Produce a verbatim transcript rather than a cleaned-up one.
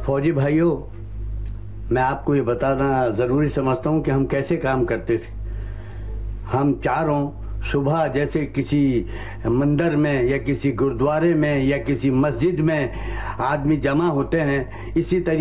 फौजी भाइयों, मैं आपको ये बताना जरूरी समझता हूँ कि हम कैसे काम करते थे। हम चारों सुबह जैसे किसी मंदिर में या किसी गुरुद्वारे में या किसी मस्जिद में आदमी जमा होते हैं, इसी तरीके